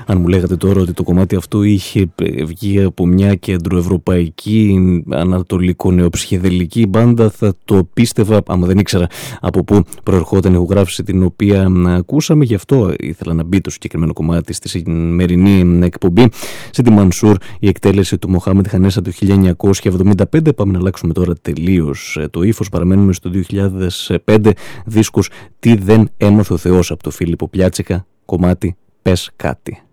Αν μου λέγατε τώρα ότι το κομμάτι αυτό είχε βγει από μια κεντροευρωπαϊκή, ανατολικό-νεοψυχεδελική μπάντα, θα το πίστευα, άμα δεν ήξερα από πού προερχόταν η ηχογράφηση την οποία ακούσαμε. Γι' αυτό ήθελα να μπει το συγκεκριμένο κομμάτι στη σημερινή εκπομπή. Σε τη Μανσούρ, η εκτέλεση του Μοχάμεντ Χανέσα το 1975. Πάμε να αλλάξουμε τώρα τελείως το ύφος. Παραμένουμε στο 2005. Δίσκος «Τι δεν έμαθε ο Θεός» από το Φίλιππο Πλιάτσικα. Κομμάτι «Πες κάτι».